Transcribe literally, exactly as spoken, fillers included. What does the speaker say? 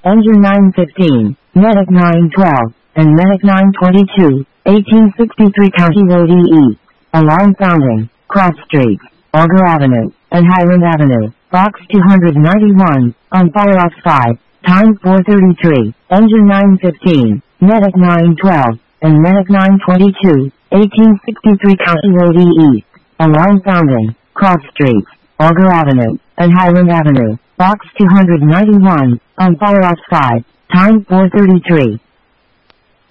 Engine nine fifteen, Medic nine twelve, and Medic nine twenty-two, eighteen sixty-three County Road E East. Alarm sounding, cross streets, Auger Avenue, and Highland Avenue, Box two ninety-one, on Firefox five, time four thirty-three, Engine nine fifteen, Medic nine twelve, and Medic nine twenty-two, eighteen sixty-three County Road E East. Alarm sounding, cross streets, Auger Avenue, and Highland Avenue, Box two ninety-one, on Firefox five, time four thirty-three.